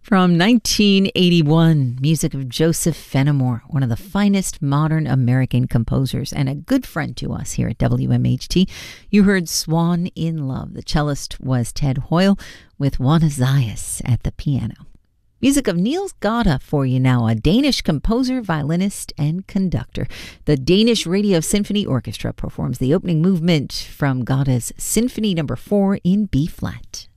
From 1981, music of Joseph Fenimore, one of the finest modern American composers and a good friend to us here at WMHT. You heard Swan in Love. The cellist was Ted Hoyle with Juana Zayas at the piano. Music of Niels Gade for you now, a Danish composer, violinist, and conductor. The Danish Radio Symphony Orchestra performs the opening movement from Gade's Symphony No. 4 in B-flat.